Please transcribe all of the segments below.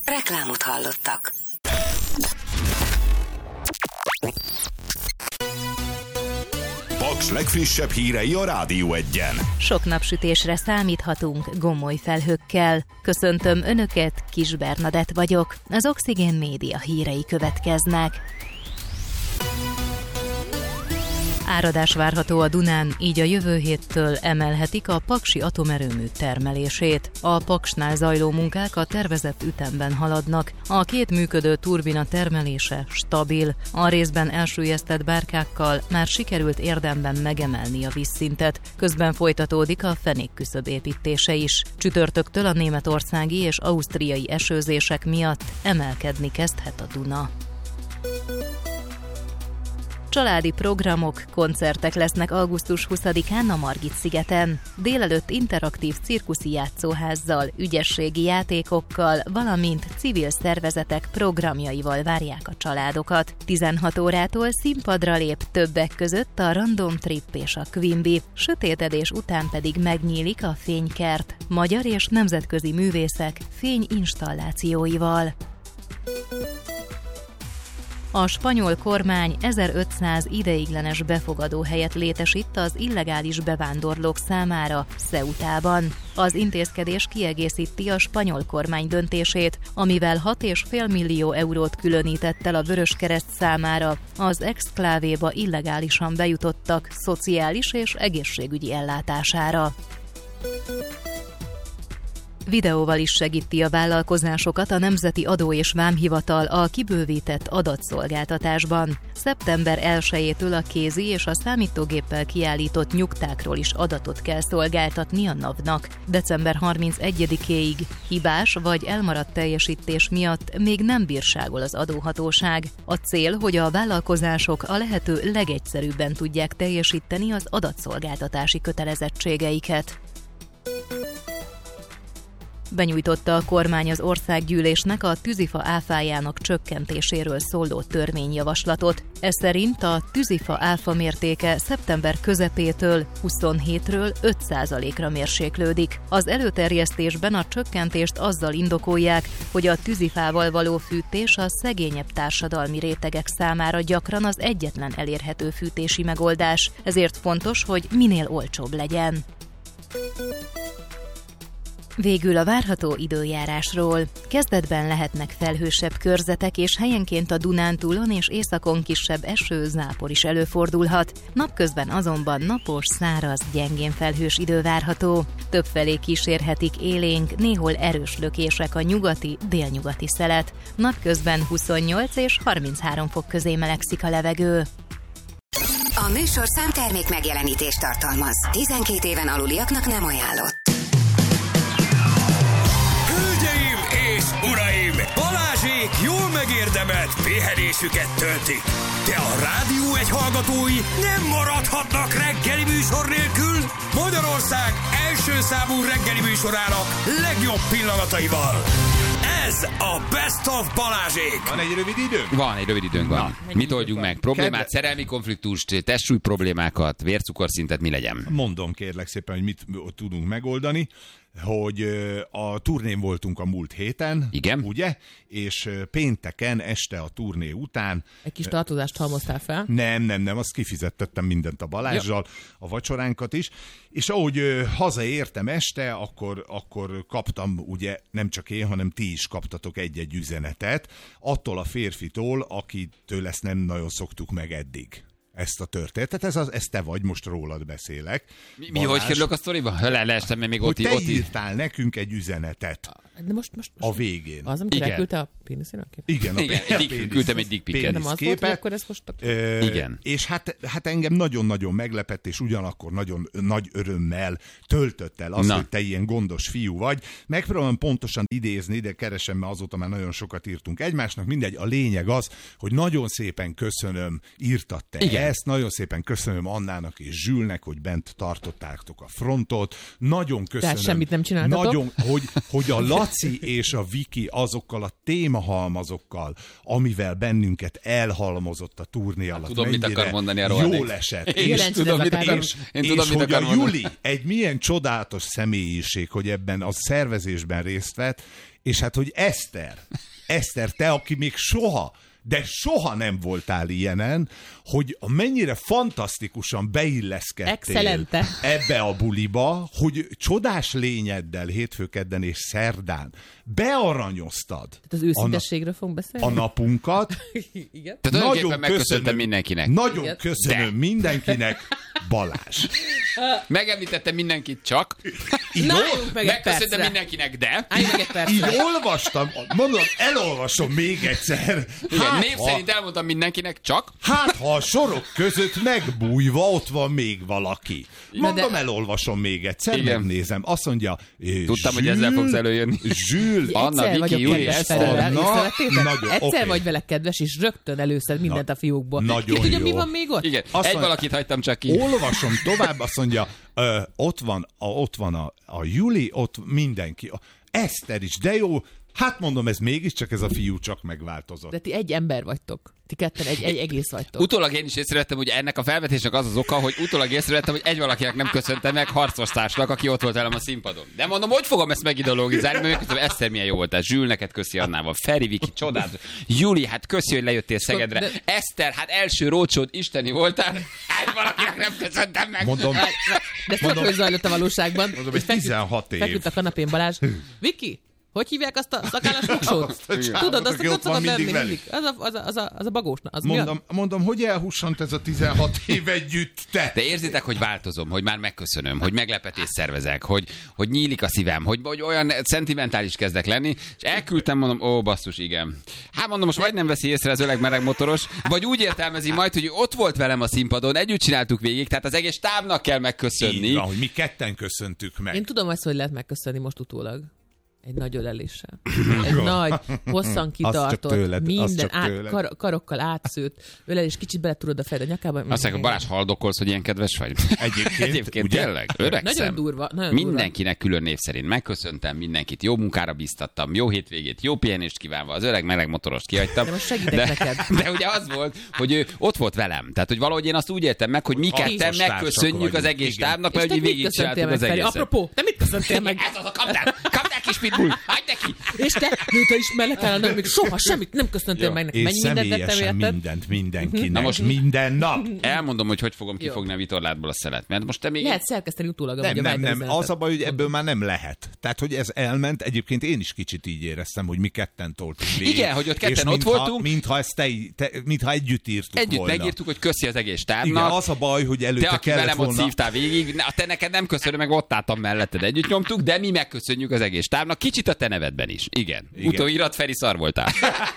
Reklámot hallottak. Paks legfrissebb hírei a Rádió Egyen. Sok napsütésre számíthatunk gomoly felhőkkel. Köszöntöm Önöket, Kis Bernadett vagyok. Az Oxigén Média hírei következnek. Áradás várható a Dunán, így a jövő héttől emelhetik a paksi atomerőmű termelését. A Paksnál zajló munkák a tervezett ütemben haladnak. A két működő turbina termelése stabil. A részben elsüllyesztett bárkákkal már sikerült érdemben megemelni a vízszintet. Közben folytatódik a fenékküszöb építése is. Csütörtöktől a németországi és ausztriai esőzések miatt emelkedni kezdhet a Duna. Családi programok, koncertek lesznek augusztus 20-án a Margit-szigeten. Délelőtt interaktív cirkuszi játszóházzal, ügyességi játékokkal, valamint civil szervezetek programjaival várják a családokat. 16 órától színpadra lép többek között a Random Trip és a Quimby, sötétedés után pedig megnyílik a Fénykert, magyar és nemzetközi művészek fényinstallációival. A spanyol kormány 1500 ideiglenes befogadóhelyet létesít az illegális bevándorlók számára Ceutában. Az intézkedés kiegészíti a spanyol kormány döntését, amivel 6,5 millió eurót különített el a Vöröskereszt számára az exklávéba illegálisan bejutottak szociális és egészségügyi ellátására. Videóval is segíti a vállalkozásokat a Nemzeti Adó és Vámhivatal a kibővített adatszolgáltatásban. Szeptember 1-től a kézi és a számítógéppel kiállított nyugtákról is adatot kell szolgáltatni a NAV-nak. December 31-éig hibás vagy elmaradt teljesítés miatt még nem bírságol az adóhatóság. A cél, hogy a vállalkozások a lehető legegyszerűbben tudják teljesíteni az adatszolgáltatási kötelezettségeiket. Benyújtotta a kormány az országgyűlésnek a tűzifa áfájának csökkentéséről szóló törvényjavaslatot. Ez szerint a tűzifa áfa mértéke szeptember közepétől 27-ről 5%-ra mérséklődik. Az előterjesztésben a csökkentést azzal indokolják, hogy a tűzifával való fűtés a szegényebb társadalmi rétegek számára gyakran az egyetlen elérhető fűtési megoldás, ezért fontos, hogy minél olcsóbb legyen. Végül a várható időjárásról. Kezdetben lehetnek felhősebb körzetek, és helyenként a Dunántúlon és északon kisebb eső, zápor is előfordulhat. Napközben azonban napos, száraz, gyengén felhős idő várható. Többfelé kísérhetik élénk, néhol erős lökések a nyugati, délnyugati szelet. Napközben 28 és 33 fok közé melegszik a levegő. A műsorszám termék megjelenítést tartalmaz. 12 éven aluliaknak nem ajánlott. Uraim, Balázsék jól megérdemelt pihenésüket töltik. De a Rádió Egy hallgatói nem maradhatnak reggeli műsor nélkül. Magyarország első számú reggeli műsorának legjobb pillanataival. Ez a Best of Balázsék. Van egy rövid időnk? Van, egy rövid időnk van. Mit oldjunk meg? Problémát, szerelmi konfliktust, testsúly problémákat, vércukorszintet, mi legyen? Mondom kérlek szépen, hogy mit tudunk megoldani, hogy a turnén voltunk a múlt héten, igen, ugye? És pénteken este a turné után... Egy kis tartozást halmoztál fel? Nem, azt kifizettettem mindent a Balázsral, a vacsoránkat is, és ahogy hazaértem este, akkor kaptam, ugye nem csak én, hanem ti is kaptatok egy-egy üzenetet, attól a férfitól, akitől ezt nem nagyon szoktuk meg eddig. Ezt a történetet, ez te vagy, most rólad beszélek. Mi hogy kerülök a sztoriba? Leestem, még ott. Hogy te írtál nekünk egy üzenetet. De most a végén. Az, amikor elküldte a péniszének? Igen, küldtem egy dickpiket. Nem az volt, hogy akkor ezt most... Igen. És hát engem nagyon-nagyon meglepett, és ugyanakkor nagyon nagy örömmel töltött el az, hogy te ilyen gondos fiú vagy. Megpróbálom pontosan idézni, de keresem, mert azóta már nagyon sokat írtunk egymásnak. Mindegy, a lényeg az, hogy nagyon szépen köszönöm, írtad te el. ezt nagyon szépen köszönöm Annának és Zsülnek, hogy bent tartottátok a frontot. Nagyon köszönöm. Tehát semmit nem csináltatok. Nagyon, hogy a Laci és a Viki azokkal a témahalmazokkal, amivel bennünket elhalmozott a turné alatt. Tudom, mit akar mondani a jól esett. Én tudom, mit akar És hogy a mondani. Juli egy milyen csodálatos személyiség, hogy ebben a szervezésben részt vett, és hát, hogy Eszter, te, aki még soha nem voltál ilyenen, hogy mennyire fantasztikusan beilleszkedtél Excellente. ebbe a buliba, hogy csodás lényeddel hétfő-kedden és szerdán bearanyoztad Tehát az őszintességről fogunk beszélni? a napunkat. Igen. Tehát tulajdonképpen megköszöntem mindenkinek. Nagyon Igen. köszönöm mindenkinek, Balázs. Megemlítettem mindenkit csak. Na, álljunk meg egy Megköszöntem percre. mindenkinek, de... Álljunk meg egy Így percre. olvastam, mondom, elolvasom még egyszer. Igen, név szerint elmondtam mindenkinek, csak... Hát, ha a sorok között megbújva ott van még valaki. Mondom, elolvasom még egyszer, Igen. megnézem. Azt mondja, Tudtam, hogy ezzel fogsz előjönni. Zsül, Anna, Egyszer Viki, vagyok Júli, kedves Eszter. felőlel, Na, észrevettétek? nagyon, Egyszer oké. vagy vele kedves, és rögtön előszed mindent a fiúkból. nagyon Ki tudja, jó. mi van még ott? Igen, Azt egy mondja- valakit hagytam csak ki. Olvasom tovább, azt mondja, ott van a Juli, ott mindenki. Eszter is, de jó. Hát mondom, ez mégiscsak ez a fiú csak megváltozott. De ti egy ember vagytok. Ti ketten egy egész vagytok. Utólag én is észrevettem, hogy ennek a felvetésnek az az oka, hogy utólag észrevettem, hogy egy valakinek nem köszöntem meg harcostársnak, aki ott volt velem a színpadon. De mondom, hogy fogom ezt megideologizálni, mert megköszönöm, Eszter milyen jó voltál. Zsül, neked köszi Annával. Feri, Viki, csodát. Júli, hát köszi, hogy lejöttél Szegedre. De- Eszter, hát első rócsód isteni voltál. Egy valakinek nem köszöntem meg. Mondom, De ezt tudod, hogy zajlott a valóságban. Mondom, És ez 16 év. Feküdt a kanapén Balázs. Viki, hogy hívják azt a szakállas muksót? Tudod, azt aki ott van szokott lenni mindig mindig. Az a bagósna. Az mi a- mondom, hogy elhussant ez a 16 év együtt, te. De érzitek, hogy változom, hogy már megköszönöm, hogy meglepetést szervezek, hogy nyílik a szívem, hogy olyan szentimentális kezdek lenni, és elküldtem, mondom, ó, basszus, igen. Hát mondom, most vagy nem veszi észre az öreg meleg motoros, vagy úgy értelmezi majd, hogy ő ott volt velem a színpadon, együtt csináltuk végig, tehát az egész stábnak kell megköszönni. Így van, hogy mi ketten köszöntük meg. Én tudom azt, hogy lehet megköszönni most utólag. Egy nagy öleléssel. Egy nagy, hosszan kitartott, tőled, az minden csak tőled. karokkal átszőtt ölelés, kicsit bele tudod a fejed a nyakába. Azt mondják, Balázs, haldokolsz, hogy ilyen kedves vagy? Egyébként ugye? tényleg, öregszem. Nagyon durva. Mindenkinek külön név szerint megköszöntem, mindenkit jó munkára biztattam, jó hétvégét, jó pihenést kívánva, az öreg meleg motorost kihagytam. De most segítek neked. De ugye az volt, hogy ő ott volt velem. Tehát, hogy valahogy én azt úgy éltem meg, hogy mi ketten Hasznos megköszönjük társak az egész vagyunk, igen. tábnak, És mert te hogy mit végig köszöntél csináltuk meg, az Feri? egészet. Apropó, te mit köszöntél meg? Ez az a kaptál kis pitbull, hagyd neki! És te is mellett állnod, még soha semmit nem köszöntél meg nekem. És Mennyi mindent tettem személyesen érted? mindent mindenkinek. Na most- minden nap. Elmondom, hogy fogom kifogni a vitorlátból a szelet. Mert most te még... Lehet szerkeszteni utólag, amúgy a Nem. Viber üzenetet. Az a baj, hogy ebből már nem lehet. Tehát, hogy ez elment, egyébként én is kicsit így éreztem, hogy mi ketten toltuk végig. Igen, hogy ott ketten És ott voltunk. Mintha együtt írtuk Együtt volna. megírtuk, hogy köszi az egész Igen, stábnak. az a baj, hogy Te, előtte aki kellett velem ott volna... szívtál végig, te neked nem köszönöm, meg ott álltam melletted, együtt nyomtuk, de mi megköszönjük az egész tábnak, kicsit a te nevedben is. Igen. Utóirat, Feri szar voltál.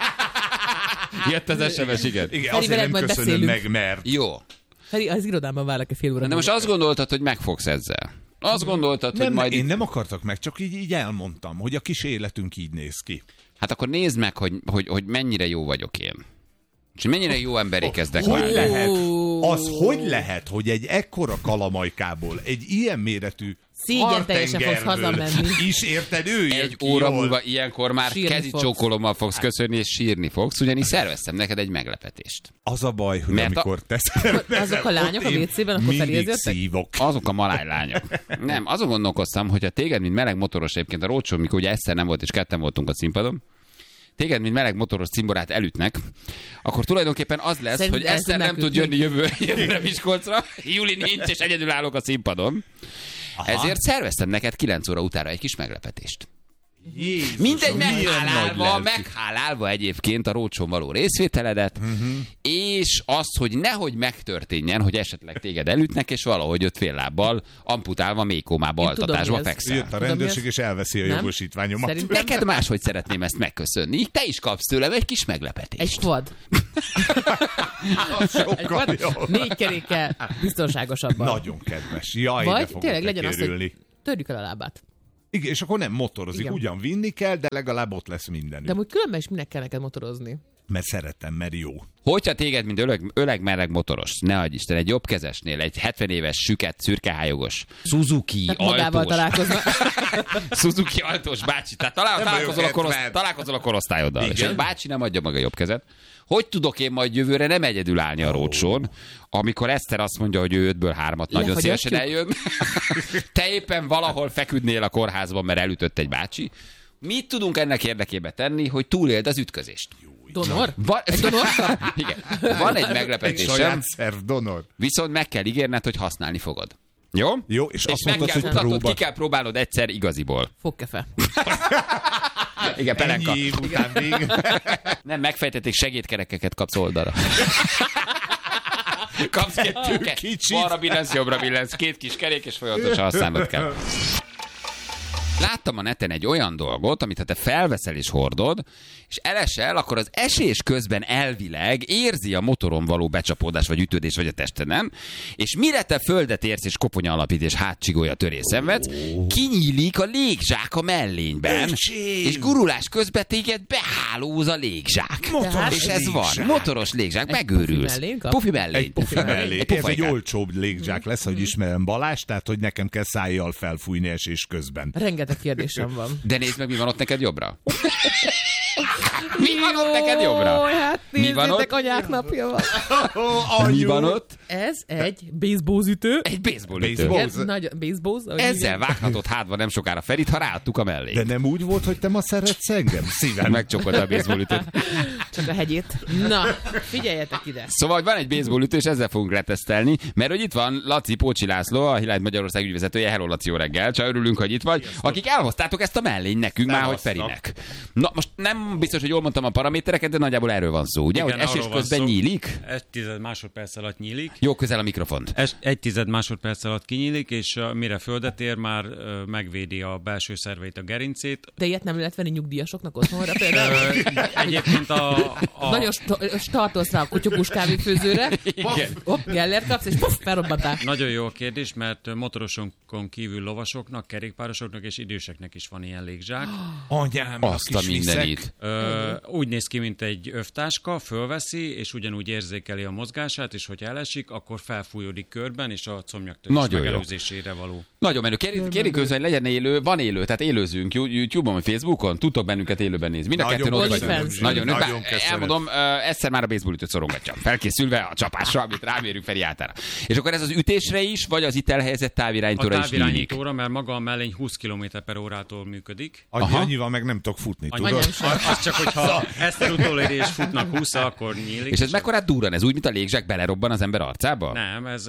Jött az SMS, igen. Igen, Feri, azért veled nem majd köszönöm beszélünk. meg, mert... Jó. Feri, az irodában várlak egy fél óra. De most azt gondoltad, hogy megfogsz ezzel. Azt gondoltad, hogy Nem, majd... én nem akartak meg, csak így elmondtam, hogy a kis életünk így néz ki. Hát akkor nézd meg, hogy mennyire jó vagyok én. És mennyire jó emberé kezdek Hogy válni. lehet? Az hogy lehet, hogy egy ekkora kalamajkából, egy ilyen méretű Szégyen teljesen fogsz hartengerből hazamenni. is érted, ő jön Egy ki óra jól. múlva ilyenkor már Sírni kezi fogsz. csókolommal fogsz köszönni, és sírni fogsz, ugyanis szerveztem neked egy meglepetést. Az a baj, hogy Mert amikor teszem, Azok a lányok a ott én WC-ben, akkor mindig felérződtek? szívok. Azok a malálylányok. Nem, azon gondolkoztam, hogy ha téged, mint meleg motoros, egyébként a rócsó, mikor ugye Eszter nem volt, és ketten voltunk a színpadon, téged, mint meleg motoros cimborát elütnek, akkor tulajdonképpen az lesz, Szerintem hogy Eszter nem tud elütnek. jönni jövőre Miskolcra, Júli nincs, és egyedül állok a színpadon. Aha. Ezért szerveztem neked 9 óra utára egy kis meglepetést. Jézus, Mindegy, milyen nagy lelkű. meghálálva egyébként a rócson való részvételedet, és azt, hogy nehogy megtörténjen, hogy esetleg téged elütnek, és valahogy 5 fél lábbal amputálva, mélykomába, Én tudom, altatásba mi ez. fekszel. Jött a Tudom, rendőrség, mi ez? és elveszi a Nem? jogosítványomat. Szerintem Neked máshogy szeretném ezt megköszönni. Te is kapsz tőlem egy kis meglepetést. egy quad. Az Egy sokkal quad. jobb. 4 kerékkel biztonságosabban. Nagyon kedves. Jaj, de Vagy fogok tényleg legyen az, örülni. hogy törjük el a lábát. Igen, és akkor nem motorozik. Igen. Ugyan vinni kell, de legalább ott lesz De mindenütt. amúgy különben is minek kell neked motorozni? mert szeretem, mert jó. Hogyha téged, mint öreg-meleg motoros, ne adj Isten, egy jobbkezesnél, egy 70 éves, süket, szürkehályogos, Suzuki magával találkozna. Suzuki altós bácsi, tehát találkozol a korosztályoddal, és egy bácsi nem adja meg a jobb kezet. Hogy tudok én majd jövőre nem egyedül állni a rócsón, amikor Eszter azt mondja, hogy ő 5-ből 3-at nagyon szívesen eljön. Te éppen valahol feküdnél a kórházban, mert elütött egy bácsi. Mit tudunk ennek érdekében tenni, hogy túléld az ütközést? Donor? Igen. Van egy meglepetésem. Saját szerv donor. Viszont meg kell ígérned, hogy használni fogod. Jó? Jó, és azt meg mondtad, kell hogy mutatnod, ki kell próbálnod egyszer igaziból. Fogkefe. Igen, pelenka. Ennyi év után még. Nem, megfejtették, segédkerekeket kapsz oldalra. Kapsz 2 kicsit. Balra billensz, jobbra billensz, 2 kis kerék, és folyamatosan használnod kell. Láttam a neten egy olyan dolgot, amit ha te felveszel és hordod, és elesel, akkor az esés közben elvileg érzi a motoron való becsapódás, vagy ütődés, vagy a testeden, és mire te földet érsz, és koponya alapít, és hátcsigolya törés szenvedsz, kinyílik a légzsák a mellényben, és gurulás közben téged behálóz a légzsák. És ez légzsák. Van. Motoros légzsák, megőrülsz. Pufi mellény. Ez egy olcsóbb légzsák lesz, hogy ismerem Balázs, tehát hogy nekem kell szájjal felfújni esés közben. Rengeteg kérdésem van. De nézd meg, mi van ott neked jobbra. Mi van ott neked jobbra? Hát nézzétek, anyák napja van. Mi van ott? Ez egy baseballütő. Egy baseballütő. Baseball. Ezzel vághatod hátba nem sokára Ferit, ha ráadtuk a mellé. De nem úgy volt, hogy te ma szeretsz engem? Szívem. Megcsokod a baseballütőt. Csak a hegyét. Na, figyeljetek ide. Szóval van egy baseballütő, és ezzel fogunk retesztelni, mert hogy itt van Laci Pócsi László, a Highlight Magyarország ügyvezetője. Hello, Laci, jó reggel. Csak örülünk, hogy itt vagy. Akik elhoztátok ezt a mellény nekünk már, hogy Ferinek. Na, most nem biztos, hogy jól mondtam a paramétereket, de nagyjából erről van szó, ugye? Igen, hogy esés közben nyílik? 1/10 másodperc alatt nyílik. Jó, közel a mikrofont. 1/10 másodperc alatt kinyílik, és mire földet ér, már megvédi a belső szerveit, a gerincét. De ilyet nem lehet venni nyugdíjasoknak otthonra például? Egyébként Nagyon startolsz rá a kutyogós kávéfőzőre, Geller kapsz, és puff, felrobbantál. Nagyon jó a kérdés, mert motorosokon kívül lovasoknak, kerékpárosoknak és időseknek is van ilyen légzsák. Anyám, azt a mindenit. Úgy néz ki, mint egy övtáska, fölveszi, és ugyanúgy érzékeli a mozgását, és hogyha elesik, akkor felfújódik körben, és a combnyaktörés megelőzésére való. Nagyon menő. Kérjük közben, hogy legyen élő, van élő, tehát élőzünk YouTube-on, vagy Facebookon, tudtok bennünket élőben nézni. Mind a kettőn ott vagyunk. Nagyon elmondom, egyszer már a baseballütőt szorongatja. Felkészülve a csapásra, amit rámérünk Feri átára. És akkor ez az ütésre is, vagy az itt elhelyezett távirányítóra is nyílik? A távirányítóra, mert maga a mellény 20 km/h-tól működik. Annyival meg nem tudok futni, tudod? Az csak, hogyha Eszter utóléri és futnak 20, akkor nyílik. És ez mekkorát durran? Ez úgy, mint a légzsák belerobban az ember arcába? Nem, ez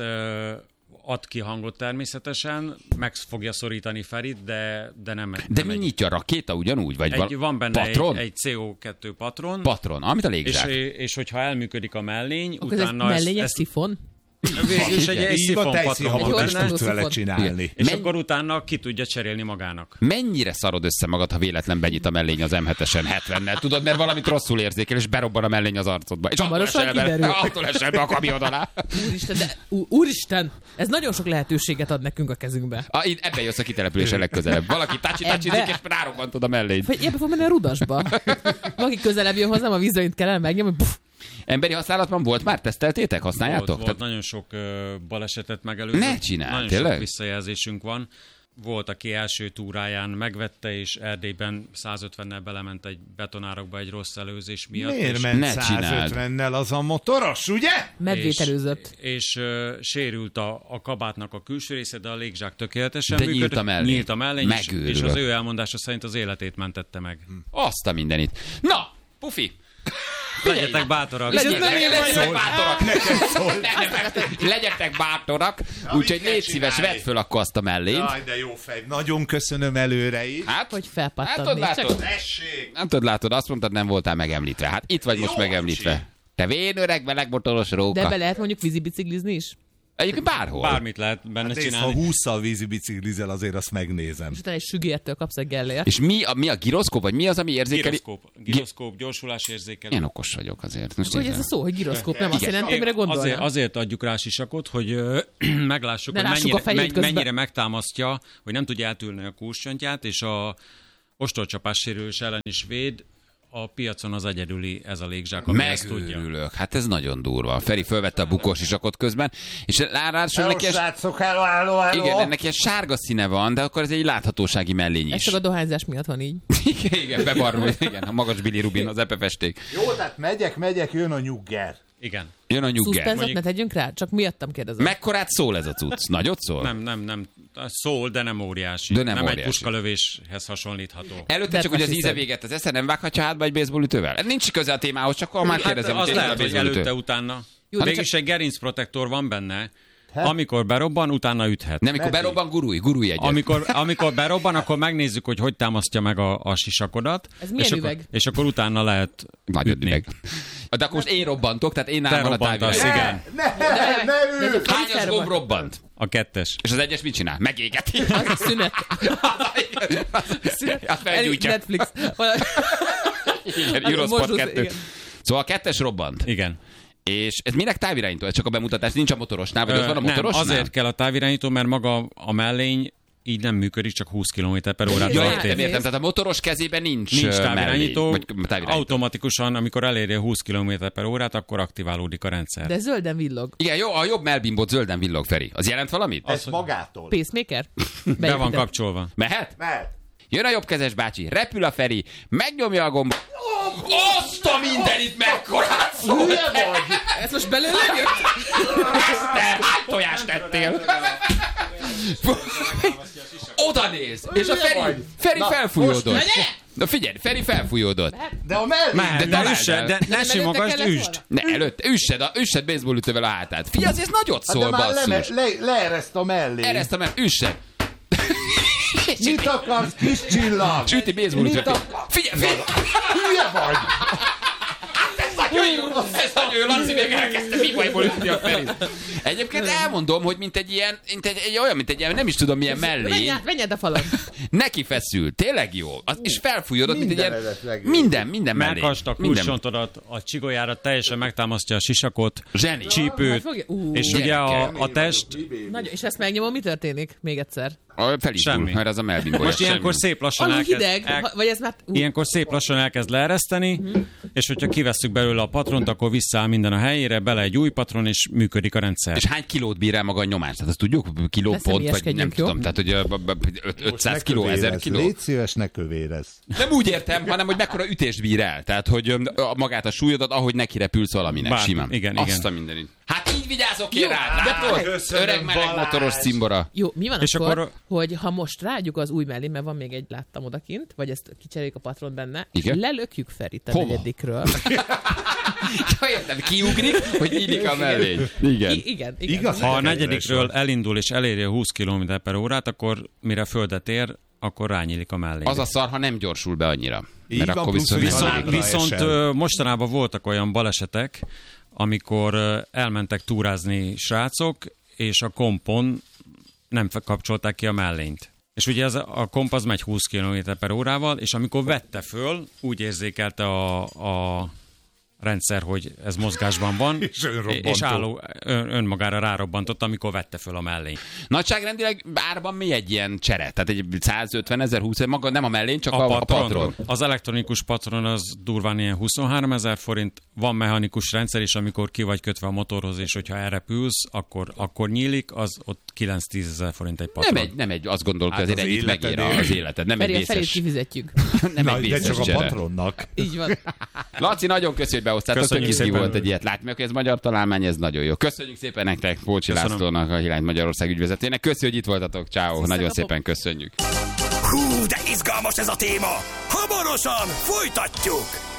ad ki hangot természetesen, meg fogja szorítani Ferit, de nem. De mi nyitja, a rakéta ugyanúgy? Vagy van benne patron? egy CO2 patron. Patron, amit a légzsák. És hogyha elműködik a mellény, akkor utána mellény egy szifon? És egy szifon vele csinálni. És akkor utána ki tudja cserélni magának. Mennyire szarod össze magad, ha véletlen benyit a mellény az M7-esen 70-nel, tudod, mert valamit rosszul érzékel, és berobban a mellény az arcodba. És attól esel be a kamion alá. Úristen, ez nagyon sok lehetőséget ad nekünk a kezünkbe. Ebben jössz a kitelepülésen legközelebb. Valaki tácsizik, és rárobbantod a mellényt. Vagy ebbe fog menni a rudasba. Valaki közelebb jön hozzám, a vízzaint kellene megnyomni, Emberi használatban volt már? Teszteltétek? Használjátok? Volt nagyon sok balesetet megelőzött. Ne csinálj, nagyon tényleg? Sok visszajelzésünk van. Volt, aki első túráján megvette, és Erdélyben 150-nel belement egy betonárokba egy rossz előzés miatt. Miért ment 150-nel az a motoros, ugye? Medvét előzött. És sérült a kabátnak a külső része, de a légzsák tökéletesen de működött. Nyílt a mellény, és az ő elmondása szerint az életét mentette meg. Azt a mindenit. Na, Pufi! Legyetek bátorak. Legyetek bátorak. Úgyhogy légy szíves, vedd föl akkor azt a mellényt. Jaj, de jó fej. Nagyon köszönöm előre is. Hát, hogy felpattadni. Nem tudod, látod, azt mondtad, nem voltál megemlítve. Hát itt vagy most megemlítve. Te vén öreg, melegmotoros róka. De be lehet mondjuk vízibiciklizni is? Egyébként bárhol. Bármit lehet benne csinálni. Ha 20-szal vízi biciklizel, azért azt megnézem. És utána egy sügértől kapsz egy Gellért. És mi a giroszkóp, vagy mi az, ami érzékeli? Giroszkóp, gyorsulás érzékelő. Ilyen okos vagyok azért. Most hogy ez a szó, hogy giroszkóp, nem azt jelenti, mire gondolja? Azért adjuk rá sisakot, hogy meglássuk, hogy mennyire megtámasztja, hogy nem tudja eltűrni a kúscsontját, és a ostorcsapás sérülés ellen is véd. a piacon az egyedüli ez a légzsák, ami ezt tudja. Megőrülök. Hát ez nagyon durva. Feri fölvette a bukós isakot közben, és ráadásul neki igen, neki egy sárga színe van, de akkor ez egy láthatósági mellény is. Ez csak a dohányzás miatt van így. Igen, bebarul, igen, a magas Billy Rubin, az epefesték. Jó, tehát megyek, jön a nyugger. Igen. Jön a nyugger. Szuszpenzet ne tegyünk rá? Csak miattam kérdezem. Mekkorát szól ez a cucc? Nagyot szól? Nem. Szól, de nem óriási. De nem óriási. Egy puskalövéshez hasonlítható. Előtte csak, hogy az íze véget az esze, nem vághatja hátba egy baseballütővel? Nincs köze a témához, csak akkor már kérdezem, az hogy lehet, hogy baseballütő. előtte, utána. Jó, Mégis egy gerincprotektor van benne. Amikor berobban, utána üthet. Nem, amikor berobban, gurulj egyet. Amikor berobban, akkor megnézzük, hogy támasztja meg a sisakodat. Ez milyen üveg? És akkor utána lehet ütni. Üveg. De akkor most én robbantok, tehát én nálam van a távirányító. Igen. Ne ő! Hányas gomb robbant? A 2-es. És az 1-es mit csinál? Megégeti. Az a szünet. Azt felgyújtja. Netflix. Igen, Eurosport 2. Szóval a 2-es robbant. Igen. És ez minek távirányító? Ez csak a bemutatás, nincs a motorosnál, vagy az van a motorosnál? Nem, azért kell a távirányító, mert maga a mellény így nem működik, csak 20 km/h. Ja, értem. Tehát a motoros kezében nincs távirányító. Automatikusan, amikor eléri a 20 km/h, akkor aktiválódik a rendszer. De zölden villog. Igen, jó, a jobb melbimbot zölden villog, Feri. Az jelent valamit? Ez magától. Pacemaker? Be van kapcsolva. Mehet? Mehet. Jön a jobbkezes bácsi, repül a Feri, megnyomja a gombot. Azt a mindenit megkorát szól! Hülye vagy! Ez most belőle jött? Nem, tojást tettél. Oda néz, és a Feri felfújódott. Na figyelj, Feri felfújódott. De a mellé! De ne simogasd, üsd! Ne, előtte, üssed baseballütővel a hátát. Figyelj, ez nagyot szól, basszus. Leereszt a mellé. Ereszt a mellé, üssed. Mit akarsz, kis csillag? Süti baseballütővel. Figyelj! Hülye vagy! Ez nagyon jó, Laci még elkezdte mibajból ütni a Ferit. Egyébként elmondom, hogy mint egy ilyen, nem is tudom milyen mellé. Menjed a falon. Neki feszül, tényleg jó. És felfújódott, mint egy ilyen... Minden mellé. Megkasta kulcsontodat, a csigolyára teljesen megtámasztja a sisakot, zseni. Csípőt, és ugye a test... És ezt megnyomom, mi történik? Még egyszer. Felindul, mert ez a melbimbója. Most ilyenkor szép lassan ilyenkor szép lassan elkezd leereszteni, és hogyha kivesszük belőle a patront, akkor visszaáll minden a helyére, bele egy új patron, és működik a rendszer. És hány kilót bír el maga a nyomás? Tehát azt tudjuk? Kilópont, vagy nem tudom. Tehát, hogy 500 kiló, 1000 kiló. Légy szíves, ne kövérezz. Nem úgy értem, hanem, hogy mekkora ütést bír el. Tehát, hogy magát a súlyodat, ahogy neki repülsz valaminek simán. Igen. Azt a mindenit. Hát így vigyázok én rád, látod? Öreg meleg motoros cimbora. Jó, mi van és akkor, hogy ha most rágyuk az új mellé, mert van még egy, láttam odakint, vagy ezt kicseréljük a patron benne, igen? És lelökjük Ferit a negyedikről. Ja, értem, kiugrik, hogy nyílik a mellény. Igen. Igaz, ha a negyedikről elindul és eléri a 20 km/h, akkor mire földet ér, akkor rányílik a mellény. Az a szar, ha nem gyorsul be annyira. Mert akkor viszont mostanában voltak olyan balesetek, amikor elmentek túrázni srácok, és a kompon nem kapcsolták ki a mellényt. És ugye a komp az megy 20 km/h, és amikor vette föl, úgy érzékelte a rendszer, hogy ez mozgásban van, és önmagára rárobbantott, amikor vette föl a mellény. Nagyságrendileg árban mi egy ilyen csere? Tehát egy 150 000, 20 000, maga nem a mellény, csak a patron. Az elektronikus patron az durván ilyen 23 000 forint, van mechanikus rendszer, és amikor ki vagy kötve a motorhoz, és hogyha elrepülsz, akkor nyílik, az ott 9-10 000 forint egy patron. Nem egy, azt gondolod, hogy azért ennyit megér az életed. Nem egy vészes. Kifizetjük. Nem egy vészes de csak a patronnak. Így van. Laci, nagyon köszönjük, hogy behoztátok. Tök izgi volt egy ilyet látni, hogy ez magyar találmány, ez nagyon jó. Köszönjük szépen nektek, Pócsi Lászlónak, a Hilány Magyarország ügyvezetőjének. Köszönjük, hogy itt voltatok. Ciao. Nagyon szépen köszönjük. Hú, de izgalmas ez a téma! Hamarosan folytatjuk!